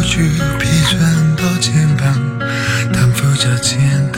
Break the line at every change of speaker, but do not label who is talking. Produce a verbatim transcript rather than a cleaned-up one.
去疲倦的肩膀，担负着简